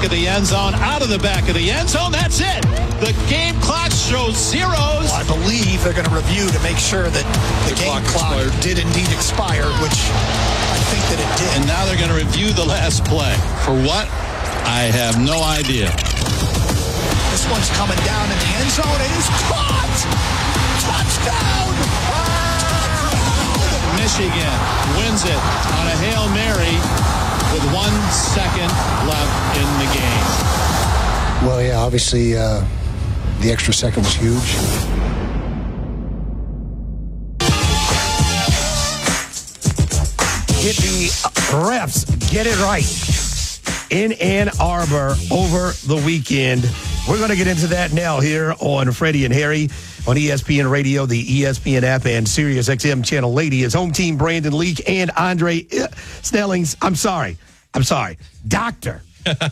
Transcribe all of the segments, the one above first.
back of the end zone, out of the back of the end zone. That's it. The game clock shows zeros. I believe they're going to review to make sure that the game clock did indeed expire, which I think that it did. And now they're going to review the last play. For what? I have no idea. This one's coming down in the end zone. It is caught! Touchdown! Michigan wins it on a Hail Mary with 1 second left in the game. Well, yeah, obviously the extra second was huge. Get the refs get it right in Ann Arbor over the weekend. We're going to get into that now here on Freddie and Harry on ESPN Radio, the ESPN app, and Sirius XM Channel 80. His home team, Brandon Leak and Andre Snellings. I'm sorry. Dr.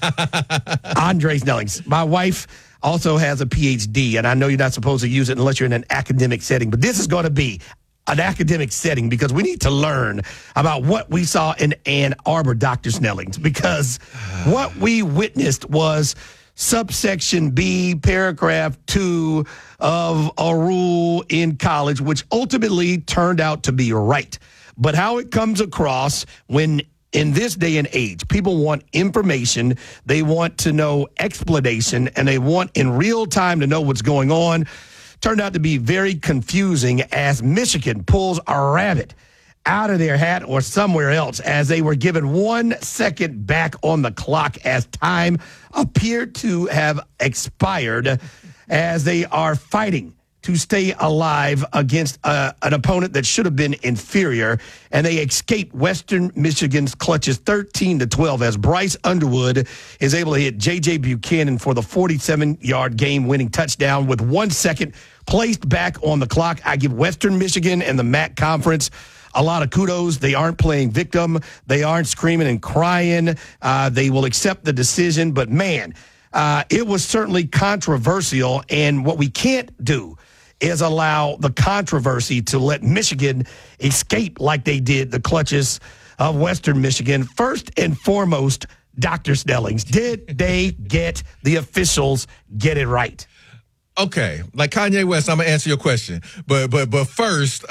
Andre Snellings. My wife also has a PhD, and I know you're not supposed to use it unless you're in an academic setting, but this is going to be an academic setting because we need to learn about what we saw in Ann Arbor, Dr. Snellings, because what we witnessed was subsection B, paragraph 2 of a rule in college, which ultimately turned out to be right. But how it comes across when in this day and age, people want information, they want to know explanation, and they want in real time to know what's going on, turned out to be very confusing as Michigan pulls a rabbit out of their hat or somewhere else as they were given 1 second back on the clock as time appeared to have expired as they are fighting to stay alive against an opponent that should have been inferior, and they escape Western Michigan's clutches 13-12 as Bryce Underwood is able to hit J.J. Buchanan for the 47-yard game-winning touchdown with 1 second placed back on the clock. I give Western Michigan and the MAC Conference a lot of kudos. They aren't playing victim. They aren't screaming and crying. They will accept the decision, but man, it was certainly controversial, and what we can't do is allow the controversy to let Michigan escape like they did the clutches of Western Michigan. First and foremost, Dr. Snellings, did they get the officials get it right? Okay, like Kanye West, I'm going to answer your question. But first,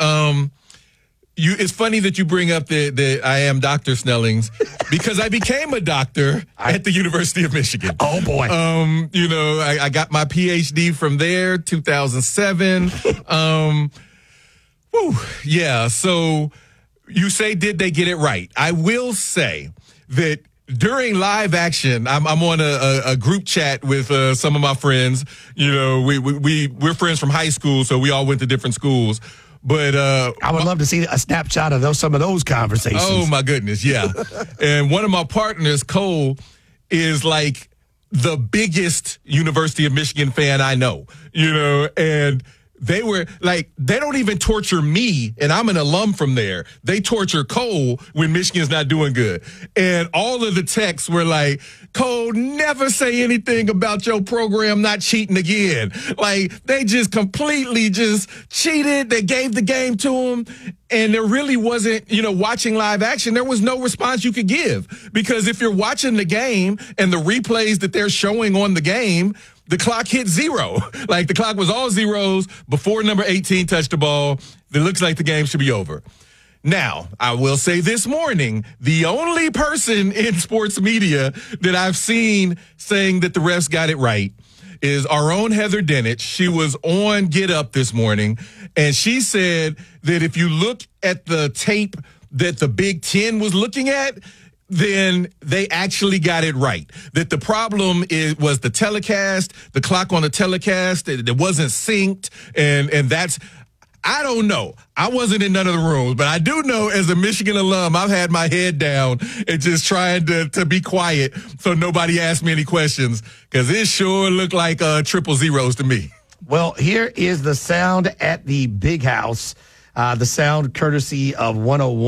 it's funny that you bring up that I am Dr. Snellings because I became a doctor at the University of Michigan. Oh, boy. I got my PhD from there, 2007. Yeah, so you say, did they get it right? I will say that during live action, I'm on a group chat with some of my friends. You know, we're friends from high school, so we all went to different schools. But I would love to see a snapshot of some of those conversations. Oh my goodness, yeah. And one of my partners, Cole, is like the biggest University of Michigan fan I know. You know, and they were like, they don't even torture me, and I'm an alum from there. They torture Cole when Michigan's not doing good. And all of the texts were like, Cole, never say anything about your program not cheating again. Like, they just completely just cheated. They gave the game to him. And there really wasn't, watching live action, there was no response you could give. Because if you're watching the game and the replays that they're showing on the game, the clock hit 0. Like, the clock was all zeros before number 18 touched the ball. It looks like the game should be over. Now, I will say this morning, the only person in sports media that I've seen saying that the refs got it right is our own Heather Dinich. She was on Get Up this morning, and she said that if you look at the tape that the Big Ten was looking at, then they actually got it right. That the problem was the telecast, the clock on the telecast, it wasn't synced, and that's, I don't know. I wasn't in none of the rooms, but I do know as a Michigan alum, I've had my head down and just trying to be quiet so nobody asked me any questions, because it sure looked like triple zeros to me. Well, here is the sound at the Big House, the sound courtesy of 101.